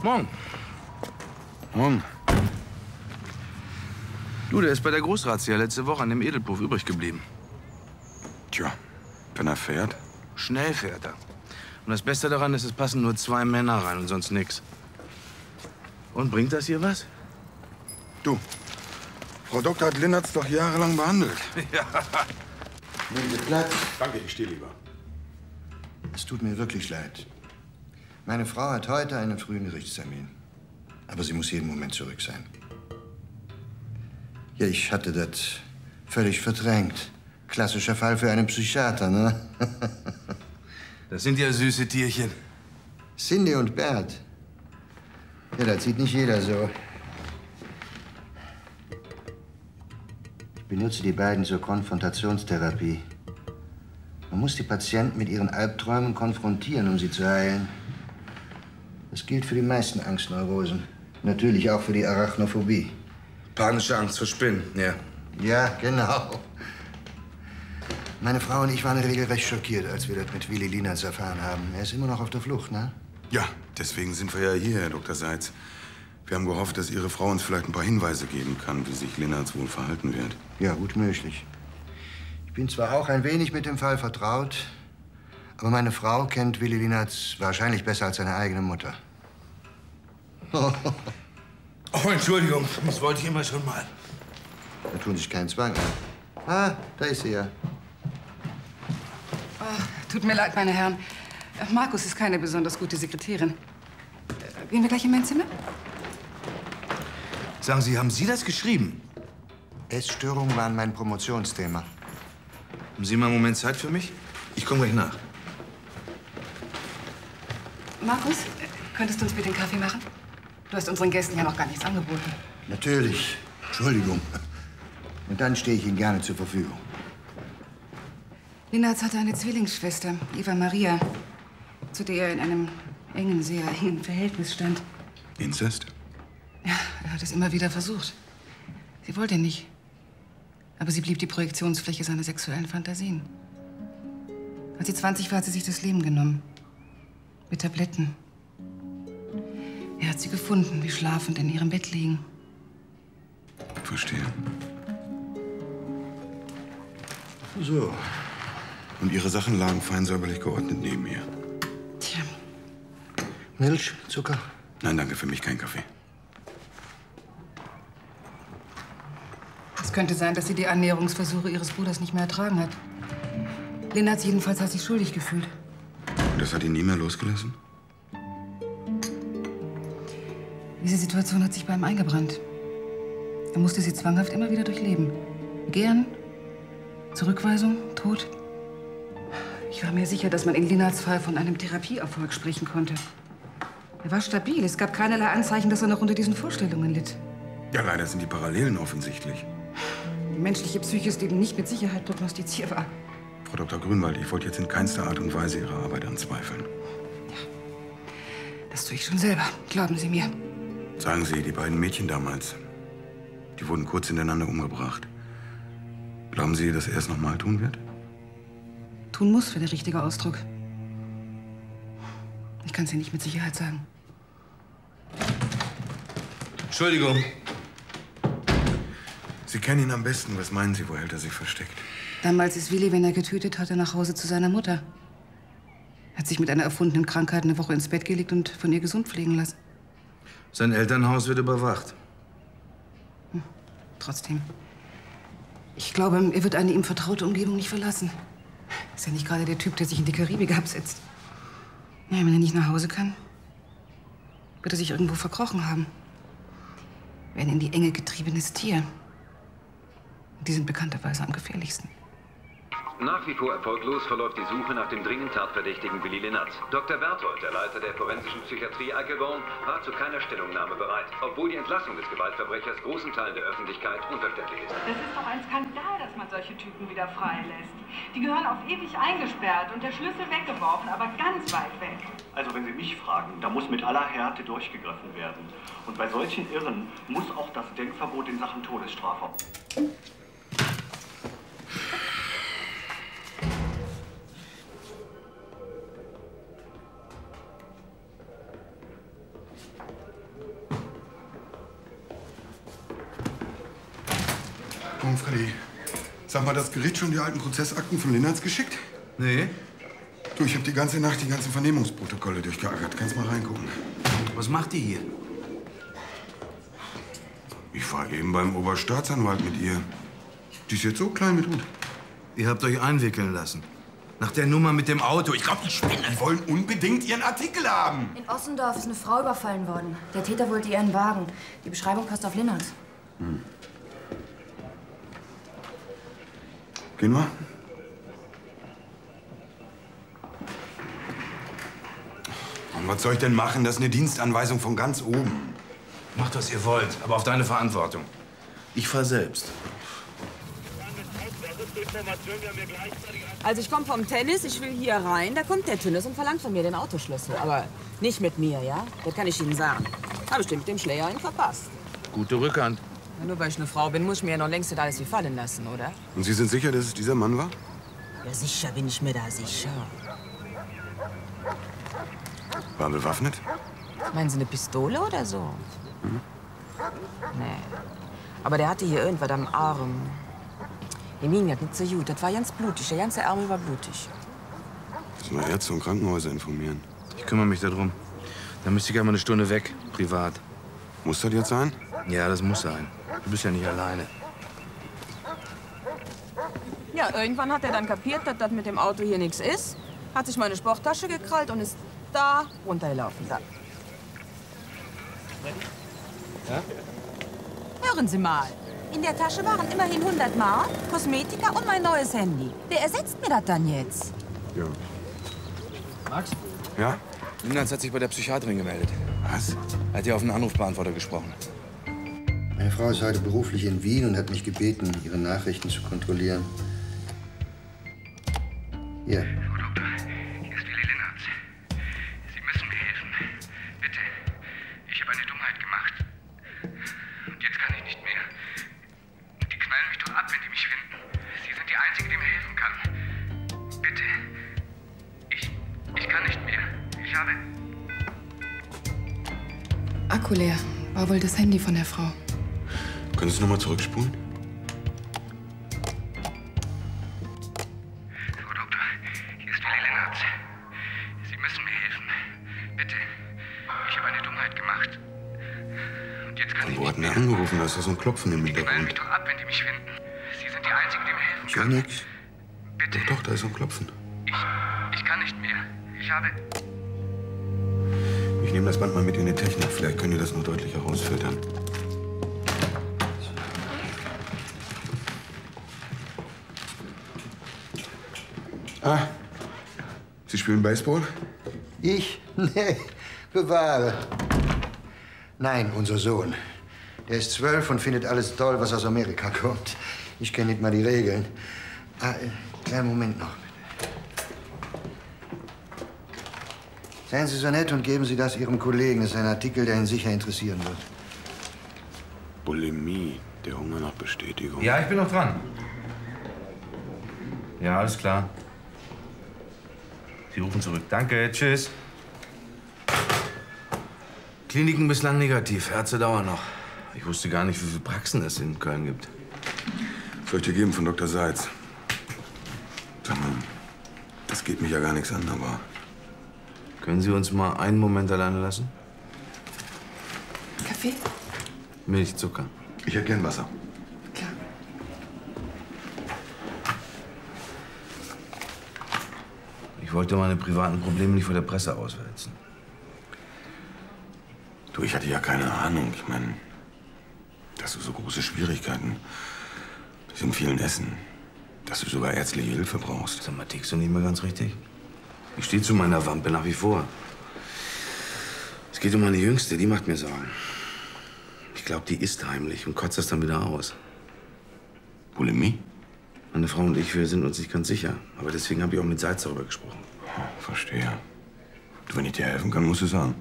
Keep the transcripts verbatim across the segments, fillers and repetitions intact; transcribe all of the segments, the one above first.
Morgen. Morgen. Du, der ist bei der Großrazzia letzte Woche an dem Edelpuff übrig geblieben. Tja, wenn er fährt. Schnell fährt er. Und das Beste daran ist, es passen nur zwei Männer rein und sonst nix. Und bringt das hier was? Du, Frau Doktor hat Linnertz doch jahrelang behandelt. Ja. Nehmen Sie Platz. Danke, ich stehe lieber. Es tut mir wirklich leid. Meine Frau hat heute einen frühen Gerichtstermin. Aber sie muss jeden Moment zurück sein. Ja, ich hatte das völlig verdrängt. Klassischer Fall für einen Psychiater, ne? Das sind ja süße Tierchen. Cindy und Bert. Ja, das sieht nicht jeder so. Ich benutze die beiden zur Konfrontationstherapie. Man muss die Patienten mit ihren Albträumen konfrontieren, um sie zu heilen. Das gilt für die meisten Angstneurosen. Natürlich auch für die Arachnophobie. Panische Angst vor Spinnen, ja. Ja, genau. Meine Frau und ich waren regelrecht schockiert, als wir das mit Willi Linnertz erfahren haben. Er ist immer noch auf der Flucht, ne? Ja, deswegen sind wir ja hier, Herr Doktor Seitz. Wir haben gehofft, dass Ihre Frau uns vielleicht ein paar Hinweise geben kann, wie sich Linnertz wohl verhalten wird. Ja, gut möglich. Ich bin zwar auch ein wenig mit dem Fall vertraut, aber meine Frau kennt Willi Linnertz wahrscheinlich besser als seine eigene Mutter. Oh, Entschuldigung, das wollte ich immer schon mal. Da tun sich keinen Zwang an. Ah, da ist sie ja. Oh, tut mir leid, meine Herren. Markus ist keine besonders gute Sekretärin. Gehen wir gleich in mein Zimmer? Sagen Sie, haben Sie das geschrieben? Essstörungen waren mein Promotionsthema. Haben Sie mal einen Moment Zeit für mich? Ich komme gleich nach. Markus, könntest du uns bitte einen Kaffee machen? Du hast unseren Gästen ja noch gar nichts angeboten. Natürlich. Entschuldigung. Und dann stehe ich Ihnen gerne zur Verfügung. Linnertz hatte eine Zwillingsschwester, Eva Maria, zu der er in einem engen, sehr engen Verhältnis stand. Inzest? Ja, er hat es immer wieder versucht. Sie wollte nicht. Aber sie blieb die Projektionsfläche seiner sexuellen Fantasien. Als sie zwanzig war, hat sie sich das Leben genommen. Mit Tabletten. Er hat sie gefunden, wie schlafend in ihrem Bett liegen. Verstehe. So. Und Ihre Sachen lagen fein säuberlich geordnet neben ihr. Tja. Milch, Zucker? Nein, danke, für mich kein Kaffee. Es könnte sein, dass sie die Annäherungsversuche ihres Bruders nicht mehr ertragen hat. Linnertz jedenfalls hat sich schuldig gefühlt. Und das hat ihn nie mehr losgelassen? Diese Situation hat sich bei ihm eingebrannt. Er musste sie zwanghaft immer wieder durchleben. Gern, Zurückweisung, Tod. Ich war mir sicher, dass man in Linnertz' Fall von einem Therapieerfolg sprechen konnte. Er war stabil. Es gab keinerlei Anzeichen, dass er noch unter diesen Vorstellungen litt. Ja, leider sind die Parallelen offensichtlich. Die menschliche Psyche ist eben nicht mit Sicherheit prognostizierbar. Frau Doktor Grünwald, ich wollte jetzt in keinster Art und Weise Ihre Arbeit anzweifeln. Ja, das tue ich schon selber. Glauben Sie mir. Sagen Sie, die beiden Mädchen damals, die wurden kurz hintereinander umgebracht. Glauben Sie, dass er es noch mal tun wird? Tun muss, wäre der richtige Ausdruck. Ich kann es Ihnen nicht mit Sicherheit sagen. Entschuldigung. Sie kennen ihn am besten. Was meinen Sie, wo hält er sich versteckt? Damals ist Willi, wenn er getötet hatte, nach Hause zu seiner Mutter. Hat sich mit einer erfundenen Krankheit eine Woche ins Bett gelegt und von ihr gesund pflegen lassen. Sein Elternhaus wird überwacht. Hm, trotzdem. Ich glaube, er wird eine ihm vertraute Umgebung nicht verlassen. Ist ja nicht gerade der Typ, der sich in die Karibik absetzt. Ja, wenn er nicht nach Hause kann, wird er sich irgendwo verkrochen haben. Wie ein in die Enge getriebenes Tier. Die sind bekannterweise am gefährlichsten. Nach wie vor erfolglos verläuft die Suche nach dem dringend Tatverdächtigen Willi Linnertz. Doktor Berthold, der Leiter der forensischen Psychiatrie Eichelborn, war zu keiner Stellungnahme bereit, obwohl die Entlassung des Gewaltverbrechers großen Teilen der Öffentlichkeit unverständlich ist. Das ist doch ein Skandal, dass man solche Typen wieder freilässt. Die gehören auf ewig eingesperrt und der Schlüssel weggeworfen, aber ganz weit weg. Also wenn Sie mich fragen, da muss mit aller Härte durchgegriffen werden. Und bei solchen Irren muss auch das Denkverbot in Sachen Todesstrafe. Morgen, Freddy. Sag mal, das Gericht schon die alten Prozessakten von Linnertz geschickt? Nee. Du, ich habe die ganze Nacht die ganzen Vernehmungsprotokolle durchgeackert. Kannst mal reingucken. Was macht die hier? Ich war eben beim Oberstaatsanwalt mit ihr. Die ist jetzt so klein mit Hut. Ihr habt euch einwickeln lassen. Nach der Nummer mit dem Auto. Ich glaube, ich spinne. Die wollen unbedingt ihren Artikel haben. In Ossendorf ist eine Frau überfallen worden. Der Täter wollte ihren Wagen. Die Beschreibung passt auf Linnertz. Hm. Gehen wir? Und was soll ich denn machen? Das ist eine Dienstanweisung von ganz oben. Macht, was ihr wollt, aber auf deine Verantwortung. Ich fahr selbst. Also ich komme vom Tennis, ich will hier rein, da kommt der Tünnes und verlangt von mir den Autoschlüssel. Aber nicht mit mir, ja? Das kann ich Ihnen sagen. Habe ich mit dem Schläger ihn verpasst. Gute Rückhand. Ja, nur weil ich eine Frau bin, muss ich mir ja noch längst nicht alles gefallen lassen, oder? Und Sie sind sicher, dass es dieser Mann war? Ja, sicher bin ich mir da sicher. War bewaffnet? Meinen Sie eine Pistole oder so? Hm? Nee. Aber der hatte hier irgendwas am Arm. Ihm ging das nicht so gut. Das war ganz blutig. Der ganze Arm war blutig. Müssen wir Ärzte und Krankenhäuser informieren. Ich kümmere mich darum. Dann müsste ich einmal eine Stunde weg, privat. Muss das jetzt sein? Ja, das muss sein. Du bist ja nicht alleine. Ja, irgendwann hat er dann kapiert, dass das mit dem Auto hier nichts ist. Hat sich meine Sporttasche gekrallt und ist da runtergelaufen. Da. Ja? Hören Sie mal. In der Tasche waren immerhin hundert Mark, Kosmetika und mein neues Handy. Wer ersetzt mir das dann jetzt? Ja. Max? Ja? Linnertz hat sich bei der Psychiaterin gemeldet. Was? Er hat ja auf den Anrufbeantworter gesprochen. Meine Frau ist heute beruflich in Wien und hat mich gebeten, ihre Nachrichten zu kontrollieren. Hier. Frau Doktor, hier ist Willi Linnertz. Sie müssen mir helfen. Bitte. Ich habe eine Dummheit gemacht. Und jetzt kann ich nicht mehr. Die knallen mich doch ab, wenn die mich finden. Sie sind die Einzige, die mir helfen kann. Bitte. Ich, ich kann nicht mehr. Ich habe... Akku leer. War wohl das Handy von der Frau. Können Sie es noch mal zurückspulen? Frau Doktor, hier ist Willi Linnertz. Sie müssen mir helfen. Bitte. Ich habe eine Dummheit gemacht. Und jetzt kann ich Wo nicht hat denn der mehr. angerufen? Da ist doch so ein Klopfen im Die knallen Hintergrund. mich doch ab, wenn die mich finden. Sie sind die Einzige, die mir helfen Ist ja kann. nix. Bitte. Doch, doch, da ist so ein Klopfen. Ich, ich kann nicht mehr. Ich habe... Ich nehme das Band mal mit in die Technik. Vielleicht könnt ihr das noch deutlicher rausfiltern. Ah, Sie spielen Baseball? Ich? Nee, bewahre. Nein, unser Sohn. Der ist zwölf und findet alles toll, was aus Amerika kommt. Ich kenne nicht mal die Regeln. Ah, äh, kleinen Moment noch, bitte. Seien Sie so nett und geben Sie das Ihrem Kollegen. Das ist ein Artikel, der ihn sicher interessieren wird. Bulimie, der Hunger nach Bestätigung. Ja, ich bin noch dran. Ja, alles klar. Sie rufen zurück. Danke, tschüss. Kliniken bislang negativ. Ärzte dauern noch. Ich wusste gar nicht, wie viele Praxen es in Köln gibt. Soll ich dir geben von Doktor Seitz? Sag mal, das geht mich ja gar nichts an, aber... Können Sie uns mal einen Moment alleine lassen? Kaffee? Milch, Zucker. Ich hätte gern Wasser. Klar. Ich wollte meine privaten Probleme nicht vor der Presse auswälzen. Du, ich hatte ja keine Ahnung. Ich meine, dass du so große Schwierigkeiten mit dem vielen Essen, dass du sogar ärztliche Hilfe brauchst. Sag mal, tickst du nicht mehr ganz richtig? Ich stehe zu meiner Wampe nach wie vor. Es geht um meine Jüngste, die macht mir Sorgen. Ich glaube, die isst heimlich und kotzt das dann wieder aus. Bulimie? Meine Frau und ich, wir sind uns nicht ganz sicher. Aber deswegen habe ich auch mit Seitz darüber gesprochen. Ja, verstehe. Du, wenn ich dir helfen kann, musst du sagen.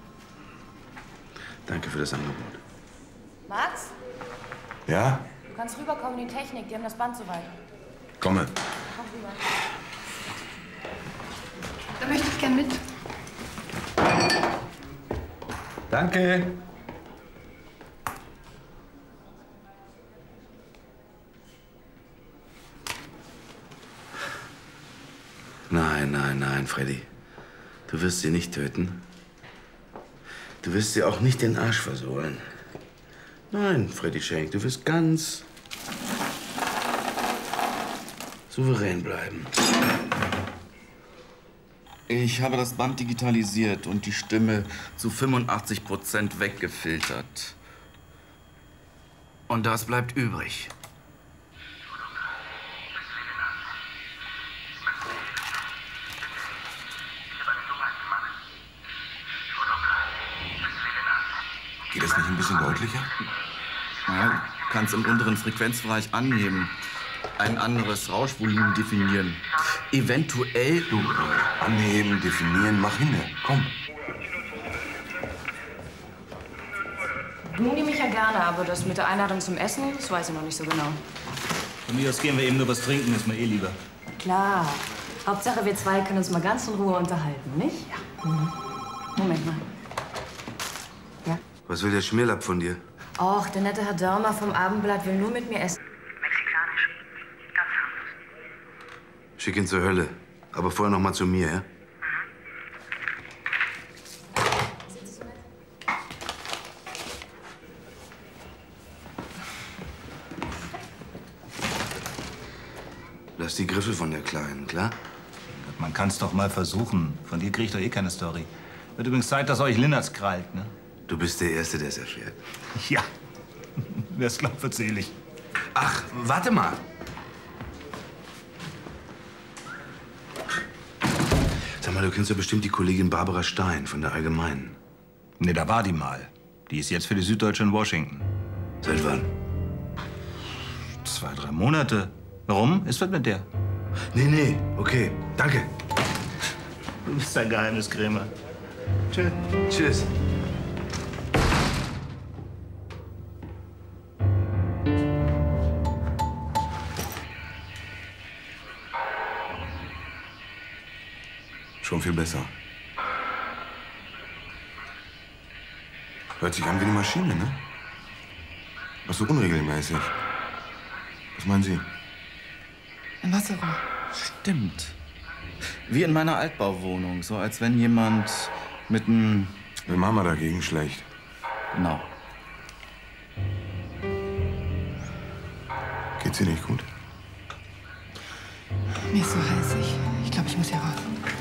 Danke für das Angebot. Max, Ja? du kannst rüberkommen in die Technik. Die haben das Band soweit. Komme. Komm rüber. Da möchte ich gern mit. Danke. Nein, nein, Freddy. Du wirst sie nicht töten. Du wirst sie auch nicht den Arsch versohlen. Nein, Freddy Schenk, du wirst ganz souverän bleiben. Ich habe das Band digitalisiert und die Stimme zu fünfundachtzig Prozent weggefiltert. Und das bleibt übrig. Geht das nicht ein bisschen deutlicher? Ja, kannst im unteren Frequenzbereich anheben. Ein anderes Rauschvolumen definieren. Eventuell... Du, anheben, definieren, mach hin. Komm. Du nehme ich ja gerne, aber das mit der Einladung zum Essen, das weiß ich noch nicht so genau. Von mir aus gehen wir eben nur was trinken, ist mir eh lieber. Klar. Hauptsache, wir zwei können uns mal ganz in Ruhe unterhalten, nicht? Ja. Mhm. Moment mal. Ja? Was will der Schmierlapp von dir? Och, der nette Herr Dörmer vom Abendblatt will nur mit mir essen. Mexikanisch. Ganz harmlos. Schick ihn zur Hölle. Aber vorher noch mal zu mir, ja? Lass die Griffel von der Kleinen, klar? Man kann's doch mal versuchen. Von dir krieg ich doch eh keine Story. Wird übrigens Zeit, dass euch Linnertz krallt, ne? Du bist der Erste, der es erfährt. Ja. Wer's glaubt, erzähl ich. Ach, warte mal. Sag mal, du kennst ja bestimmt die Kollegin Barbara Stein von der Allgemeinen. Ne, da war die mal. Die ist jetzt für die Süddeutsche in Washington. Seit wann? Zwei, drei Monate. Warum? Ist was mit der? Nee, nee, okay. Danke. Du bist ein Geheimniskrämer. Tschüss. Tschüss. Schon viel besser. Hört sich an wie eine Maschine, ne? Was so unregelmäßig. Was meinen Sie? Ein Wasserrohr. Stimmt. Wie in meiner Altbauwohnung. So als wenn jemand mit einem... Will Mama dagegen schlecht. Genau. Geht's ihr nicht gut? Mir ist so heiß. Ich, ich glaube, ich muss hier raus.